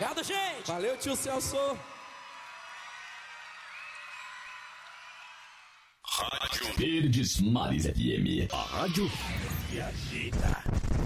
Obrigado, gente. Valeu, tio Celso. Rádio Verdes Mares FM. A rádio que agita.